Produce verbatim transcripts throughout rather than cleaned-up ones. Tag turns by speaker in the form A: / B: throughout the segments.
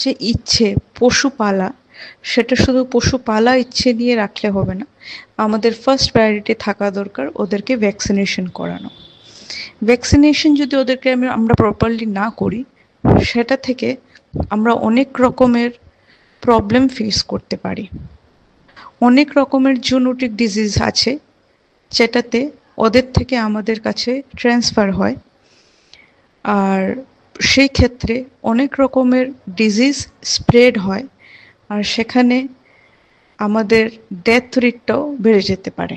A: যে ইচ্ছে পশু পালা, সেটা শুধু পশু পালা ইচ্ছে নিয়ে রাখলে হবে না। আমাদের ফার্স্ট প্রায়োরিটি থাকা দরকার ওদেরকে ভ্যাকসিনেশন করানো। ভ্যাকসিনেশন যদি ওদেরকে আমি আমরা প্রপারলি না করি, সেটা থেকে আমরা অনেক রকমের প্রবলেম ফেস করতে পারি। অনেক রকমের জুনোটিক ডিজিজ আছে যেটাতে ওদের থেকে আমাদের কাছে ট্রান্সফার হয়, আর সেই ক্ষেত্রে অনেক রকমের ডিজিজ স্প্রেড হয়, আর সেখানে আমাদের ডেথ রেটটাও বেড়ে যেতে পারে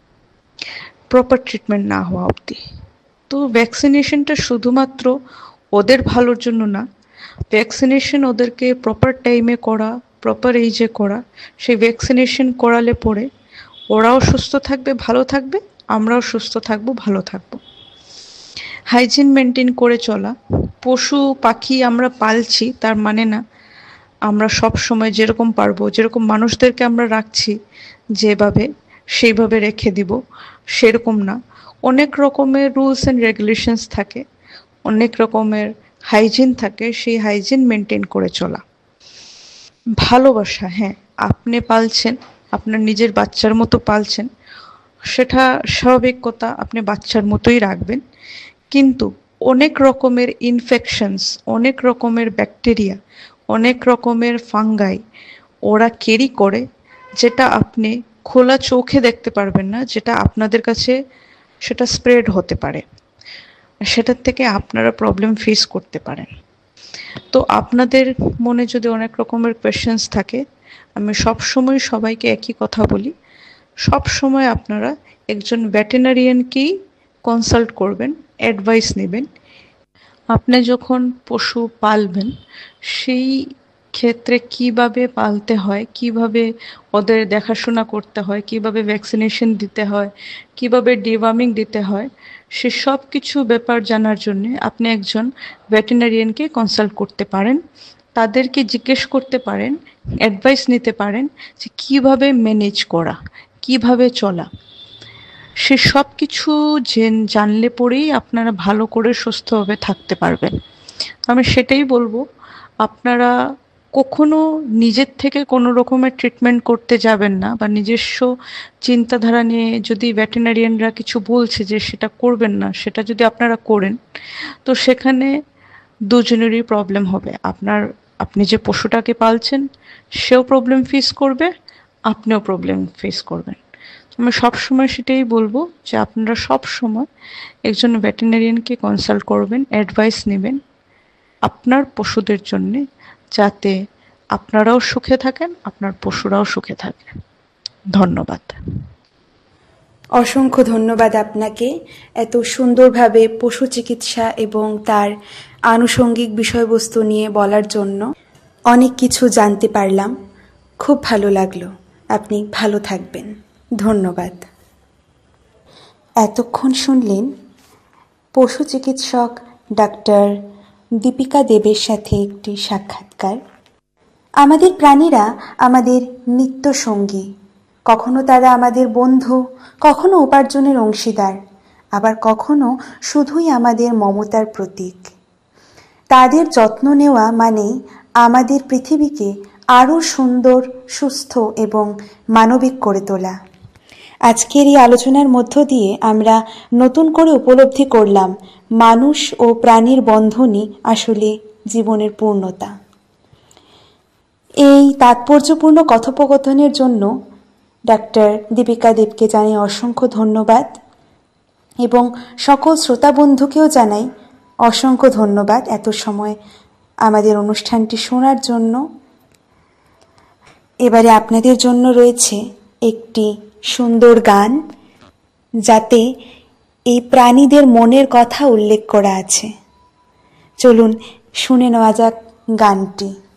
A: প্রপার ট্রিটমেন্ট না হওয়া অবধি। তো ভ্যাকসিনেশনটা শুধুমাত্র ওদের ভালোর জন্য না, ভ্যাকসিনেশন ওদেরকে প্রপার টাইমে করা, প্রপার এইজে করা। সেই ভ্যাকসিনেশন করালে পরে ওরাও সুস্থ থাকবে, ভালো থাকবে, আমরাও সুস্থ থাকবো, ভালো থাকবো। হাইজিন মেনটেন করে চলা। পশু পাখি আমরা পালছি তার মানে না আমরা সব সময় যেরকম পারবো, যেরকম মানুষদেরকে আমরা রাখছি যেভাবে, সেইভাবে রেখে দিব, সেরকম না। অনেক রকমের রুলস অ্যান্ড রেগুলেশনস থাকে, অনেক রকমের হাইজিন থাকে, সেই হাইজিন মেনটেন করে চলা। ভালোবাসা, হ্যাঁ, আপনি পালছেন, আপনার নিজের বাচ্চার মতো পালছেন, সেটা স্বাভাবিক কথা, আপনি বাচ্চার মতোই রাখবেন। কিন্তু অনেক রকমের ইনফেকশনস, অনেক রকমের ব্যাকটেরিয়া, অনেক রকমের ফাঙ্গাই ওরা ক্যারি করে, যেটা আপনি খোলা চোখে দেখতে পারবেন না, যেটা আপনাদের কাছে সেটা স্প্রেড হতে পারে, সেটার থেকে আপনারা প্রবলেম ফেস করতে পারেন। তো আপনাদের মনে যদি অনেক রকমের কোয়েশ্চেন্স থাকে, আমি সবসময় সবাইকে একই কথা বলি, সব সময় আপনারা একজন ভেটেরিনারিয়ানকেই কনসাল্ট করবেন, অ্যাডভাইস নেবেন। আপনি যখন পশু পালবেন সেই ক্ষেত্রে কিভাবে পালতে হয়, কিভাবে ওদের দেখাশোনা করতে হয়, কিভাবে ভ্যাকসিনেশন দিতে হয়, কিভাবে ডিওয়ার্মিং দিতে হয়, সে সব কিছু ব্যাপার জানার জন্য আপনি একজন ভেটেরিনারিয়ানকে কনসাল্ট করতে পারেন। তাদেরকে জিজ্ঞেস করতে পারেন, অ্যাডভাইস নিতে পারেন যে কিভাবে ম্যানেজ করা, কিভাবে চলা। সে সব কিছু জানলে পরেই আপনারা ভালো করে সুস্থভাবে থাকতে পারবেন। আমি সেটাই বলবো, আপনারা কখনো নিজের থেকে কোনো রকমের ট্রিটমেন্ট করতে যাবেন না, বা নিজস্ব চিন্তাধারা নিয়ে যদি ভেটেরিনারিয়ানরা কিছু বলছে যে সেটা করবেন না, সেটা যদি আপনারা করেন, তো সেখানে দুজনেরই প্রবলেম হবে। আপনার আপনি যে পশুটাকে পালছেন সেও প্রবলেম ফেস করবে, আপনিও প্রবলেম ফেস করবেন। আমি সবসময় সেটাই বলবো যে আপনারা সব সময় একজন ভেটেরিনারিয়ানকে কনসাল্ট করবেন, অ্যাডভাইস নেবেন আপনার পশুদের জন্যে, যাতে আপনারাও সুখে থাকেন, আপনার পশুরাও সুখে থাকে। ধন্যবাদ।
B: অসংখ্য ধন্যবাদ আপনাকে এত সুন্দরভাবে পশু চিকিৎসা এবং তার আনুষঙ্গিক বিষয়বস্তু নিয়ে বলার জন্য। অনেক কিছু জানতে পারলাম, খুব ভালো লাগলো। আপনি ভালো থাকবেন, ধন্যবাদ। এতক্ষণ শুনলেন পশু চিকিৎসক ডাক্তার দীপিকা দেবের সাথে একটি সাক্ষাৎকার। আমাদের প্রাণীরা আমাদের নিত্য সঙ্গী, কখনো তারা আমাদের বন্ধু, কখনো উপার্জনের অংশীদার, আবার কখনো শুধুই আমাদের মমতার প্রতীক। তাদের যত্ন নেওয়া মানে আমাদের পৃথিবীকে আরও সুন্দর, সুস্থ এবং মানবিক করে তোলা। আজকের এই আলোচনার মধ্য দিয়ে আমরা নতুন করে উপলব্ধি করলাম মানুষ ও প্রাণীর বন্ধনই আসলে জীবনের পূর্ণতা। এই তাৎপর্যপূর্ণ কথোপকথনের জন্য ডাক্তার দীপিকা দেবকে জানাই অসংখ্য ধন্যবাদ, এবং সকল শ্রোতা বন্ধুকেও জানাই অসংখ্য ধন্যবাদ এত সময় আমাদের অনুষ্ঠানটি শোনার জন্য। এবারে আপনাদের জন্য রয়েছে একটি সুন্দর গান, যাতে এই প্রাণীদের মনের কথা উল্লেখ করা আছে। চলুন শুনে নেওয়া যাক গানটি।